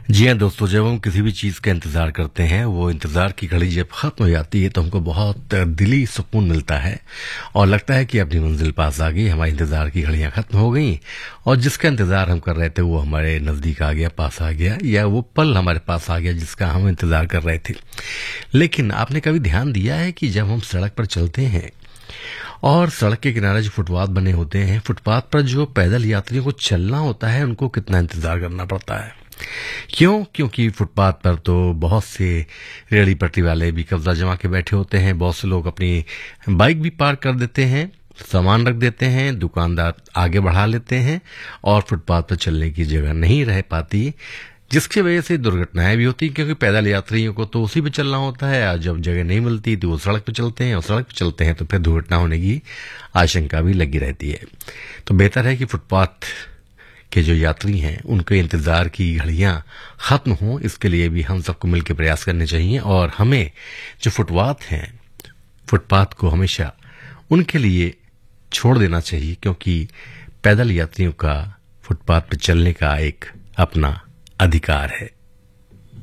जी हाँ दोस्तों, जब हम किसी भी चीज़ का इंतज़ार करते हैं, वो इंतज़ार की घड़ी जब ख़त्म हो जाती है तो हमको बहुत दिली सुकून मिलता है और लगता है कि अपनी मंजिल पास आ गई, हमारे इंतज़ार की घड़ियाँ ख़त्म हो गई और जिसका इंतज़ार हम कर रहे थे वो हमारे नज़दीक आ गया, पास आ गया, या वो पल हमारे पास आ गया जिसका हम इंतज़ार कर रहे थे। लेकिन आपने कभी ध्यान दिया है कि जब हम सड़क पर चलते हैं और सड़क के किनारे जो फुटपाथ बने होते हैं, फुटपाथ पर जो पैदल यात्रियों को चलना होता है उनको कितना इंतज़ार करना पड़ता है। क्यों? क्योंकि फुटपाथ पर तो बहुत से रेहड़ी पटरी वाले भी कब्जा जमा के बैठे होते हैं, बहुत से लोग अपनी बाइक भी पार्क कर देते हैं, सामान रख देते हैं, दुकानदार आगे बढ़ा लेते हैं और फुटपाथ पर चलने की जगह नहीं रह पाती, जिसकी वजह से दुर्घटनाएं भी होती हैं। क्योंकि पैदल यात्रियों को तो उसी पे चलना होता है और जब जगह नहीं मिलती तो वो सड़क पे चलते हैं और सड़क पे चलते हैं तो फिर दुर्घटना होने की आशंका भी लगी रहती है। तो बेहतर है कि फुटपाथ के जो यात्री हैं उनके इंतजार की घड़ियां खत्म हों, इसके लिए भी हम सबको मिलकर प्रयास करने चाहिए और हमें जो फुटपाथ हैं, फुटपाथ को हमेशा उनके लिए छोड़ देना चाहिए, क्योंकि पैदल यात्रियों का फुटपाथ पर चलने का एक अपना अधिकार है।